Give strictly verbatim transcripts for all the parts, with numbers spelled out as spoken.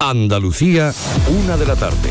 Andalucía, una de la tarde.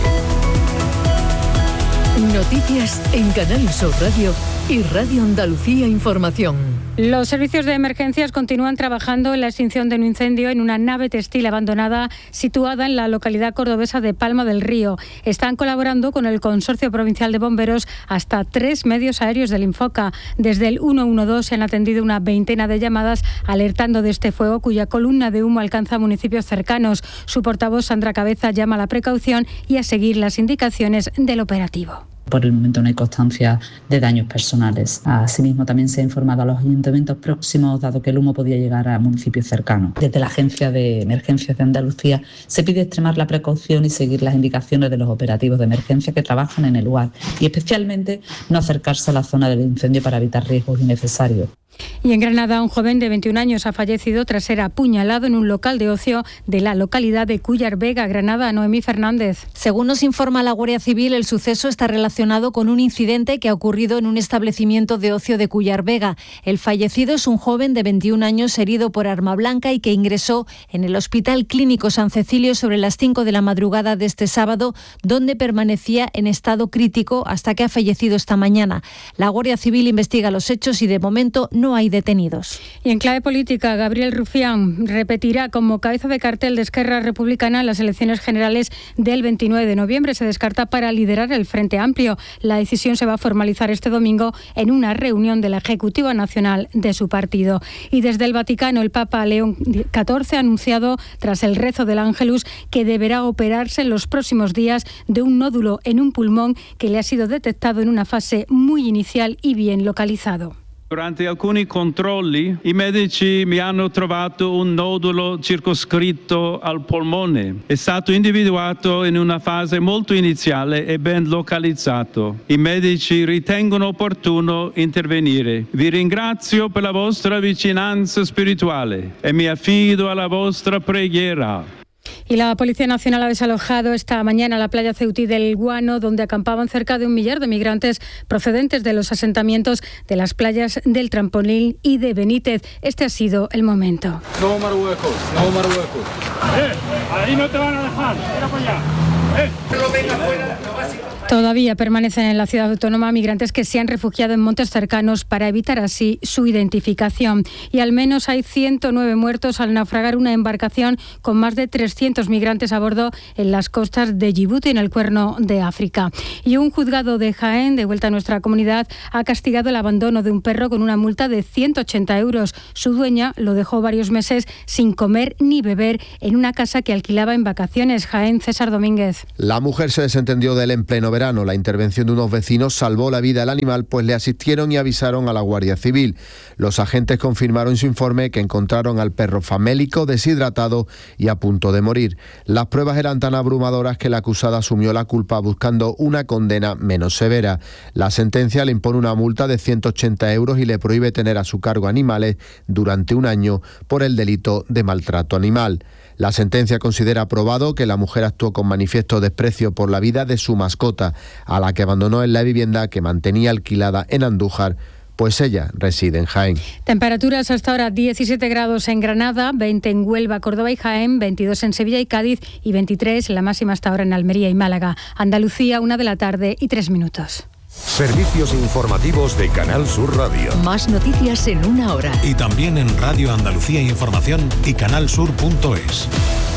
Noticias en Canal Sur Radio y Radio Andalucía Información. Los servicios de emergencias continúan trabajando en la extinción de un incendio en una nave textil abandonada situada en la localidad cordobesa de Palma del Río. Están colaborando con el Consorcio Provincial de Bomberos hasta tres medios aéreos del Infoca. Desde el ciento doce se han atendido una veintena de llamadas alertando de este fuego cuya columna de humo alcanza municipios cercanos. Su portavoz, Sandra Cabeza, llama a la precaución y a seguir las indicaciones del operativo. Por el momento no hay constancia de daños personales. Asimismo, también se ha informado a los ayuntamientos próximos, dado que el humo podía llegar a municipios cercanos. Desde la Agencia de Emergencias de Andalucía se pide extremar la precaución y seguir las indicaciones de los operativos de emergencia que trabajan en el lugar, y especialmente no acercarse a la zona del incendio para evitar riesgos innecesarios. Y en Granada, un joven de veintiún años ha fallecido tras ser apuñalado en un local de ocio de la localidad de Cúllar Vega, Granada. Noemí Fernández. Según nos informa la Guardia Civil, el suceso está relacionado con un incidente que ha ocurrido en un establecimiento de ocio de Cúllar Vega. El fallecido es un joven de veintiún años herido por arma blanca y que ingresó en el Hospital Clínico San Cecilio sobre las cinco de la madrugada de este sábado, donde permanecía en estado crítico hasta que ha fallecido esta mañana. La Guardia Civil investiga los hechos y de momento no No hay detenidos. Y en clave política, Gabriel Rufián repetirá como cabeza de cartel de Esquerra Republicana en las elecciones generales del veintinueve de noviembre. Se descarta para liderar el Frente Amplio. La decisión se va a formalizar este domingo en una reunión de la Ejecutiva Nacional de su partido. Y desde el Vaticano, el Papa León catorce ha anunciado, tras el rezo del Ángelus, que deberá operarse en los próximos días de un nódulo en un pulmón que le ha sido detectado en una fase muy inicial y bien localizado. Durante alcuni controlli i medici mi hanno trovato un nodulo circoscritto al polmone. È stato individuato in una fase molto iniziale e ben localizzato. I medici ritengono opportuno intervenire. Vi ringrazio per la vostra vicinanza spirituale e mi affido alla vostra preghiera. Y la Policía Nacional ha desalojado esta mañana la playa ceutí del Guano, donde acampaban cerca de un millar de migrantes procedentes de los asentamientos de las playas del Trampolín y de Benítez. Este ha sido el momento. No Marruecos, no Marruecos. ¡Eh! Ahí no te van a dejar, mira para allá. ¡Eh! No venga fuera, lo básico. Todavía permanecen en la ciudad autónoma migrantes que se han refugiado en montes cercanos para evitar así su identificación. Y al menos hay ciento nueve muertos al naufragar una embarcación con más de trescientos migrantes a bordo en las costas de Djibouti, en el Cuerno de África. Y un juzgado de Jaén, de vuelta a nuestra comunidad, ha castigado el abandono de un perro con una multa de ciento ochenta euros. Su dueña lo dejó varios meses sin comer ni beber en una casa que alquilaba en vacaciones. Jaén, César Domínguez. La mujer se desentendió de él en pleno verano. La intervención de unos vecinos salvó la vida al animal, pues le asistieron y avisaron a la Guardia Civil. Los agentes confirmaron en su informe que encontraron al perro famélico, deshidratado y a punto de morir. Las pruebas eran tan abrumadoras que la acusada asumió la culpa buscando una condena menos severa. La sentencia le impone una multa de ciento ochenta euros y le prohíbe tener a su cargo animales durante un año por el delito de maltrato animal. La sentencia considera probado que la mujer actuó con manifiesto desprecio por la vida de su mascota, a la que abandonó en la vivienda que mantenía alquilada en Andújar, pues ella reside en Jaén. Temperaturas hasta ahora: diecisiete grados en Granada, veinte en Huelva, Córdoba y Jaén, veintidós en Sevilla y Cádiz y veintitrés la máxima hasta ahora en Almería y Málaga. Andalucía, una de la tarde y tres minutos. Servicios informativos de Canal Sur Radio. Más noticias en una hora. Y también en Radio Andalucía Información y canalsur punto es.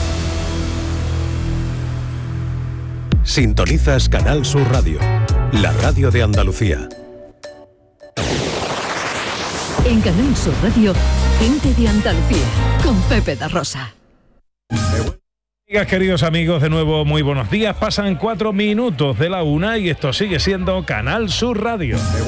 Sintonizas Canal Sur Radio, la radio de Andalucía. En Canal Sur Radio, gente de Andalucía, con Pepe da Rosa. Queridos amigos, de nuevo muy buenos días. Pasan cuatro minutos de la una y esto sigue siendo Canal Sur Radio.